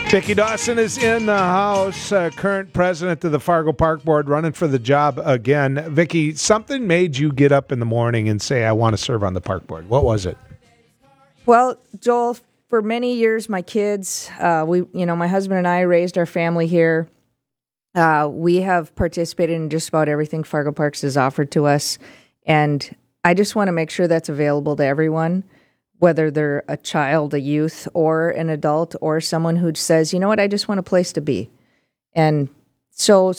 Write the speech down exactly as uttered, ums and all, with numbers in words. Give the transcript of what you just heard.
Vicki Dawson is in the house, uh, current president of the Fargo Park Board, running for the job again. Vicki, something made you get up in the morning and say, I want to serve on the park board. What was it? Well, Joel, for many years, my kids, uh, we, you know, my husband and I raised our family here. Uh, we have participated in just about everything Fargo Parks has offered to us. And I just want to make sure that's available to everyone, whether they're a child, a youth, or an adult, or someone who says, you know what, I just want a place to be. And so